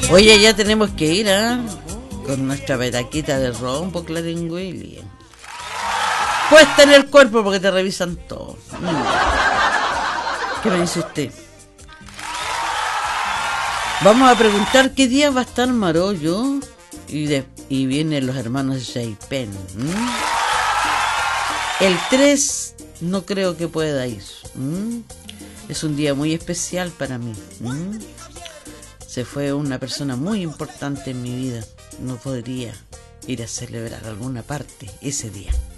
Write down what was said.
Oye, ya tenemos que ir, con nuestra petaquita de rompo, Clarín William. Puesta en el cuerpo porque te revisan todo. ¿Qué me dice usted? Vamos a preguntar qué día va a estar Marollo y vienen los hermanos J-Pen. El 3 no creo que pueda ir. Es un día muy especial para mí. Se fue una persona muy importante en mi vida. No podría ir a celebrar alguna parte ese día.